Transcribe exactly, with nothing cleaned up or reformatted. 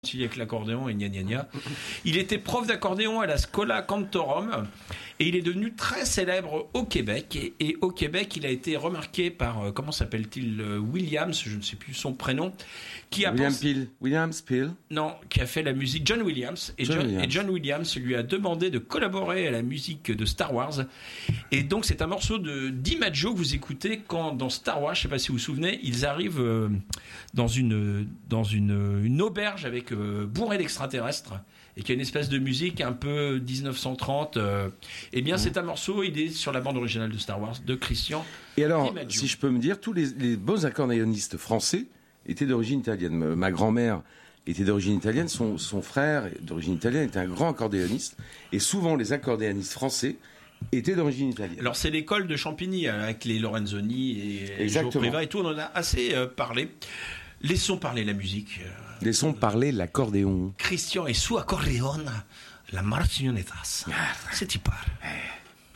avec l'accordéon et gna gna gna. Il était prof d'accordéon à la Schola Cantorum et il est devenu très célèbre au Québec. Et, et au Québec, il a été remarqué par, euh, comment s'appelle-t-il, euh, Williams, je ne sais plus son prénom, qui a William pensé... Peel. Williams Peel. Non, qui a fait la musique, John Williams. Et John, John Williams. Et John Williams lui a demandé de collaborer à la musique de Star Wars. Et donc, c'est un morceau de DiMaggio que vous écoutez quand, dans Star Wars, je ne sais pas si vous vous souvenez, ils arrivent euh, dans, une, dans une, une auberge avec euh, bourré d'extraterrestres et qui a une espèce de musique un peu dix-neuf cent trente. Euh, eh bien, mmh. c'est un morceau, il est sur la bande originale de Star Wars, de Christian Et alors, DiMaggio. Si je peux me dire, tous les, les beaux accordéonistes français étaient d'origine italienne. Ma grand-mère était d'origine italienne, son, son frère d'origine italienne était un grand accordéoniste, et souvent les accordéonistes français étaient d'origine italienne. Alors c'est l'école de Champigny avec les Lorenzoni et Joe Priva et tout, on en a assez euh, parlé. Laissons parler la musique. Euh, Laissons parler l'accordéon. Christian et su accordéon, la marcionetas. C'est y part.